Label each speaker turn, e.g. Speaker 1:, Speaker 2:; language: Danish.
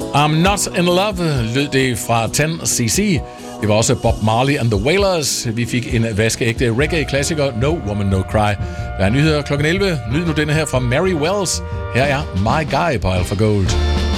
Speaker 1: I'm Not In Love lød det fra 10cc. Det var også Bob Marley and the Wailers. Vi fik en vaskeægte reggae-klassiker, No Woman No Cry. Der er nyheder kl. 11. Nyd nu denne her fra Mary Wells. Her er My Guy på Alpha Gold.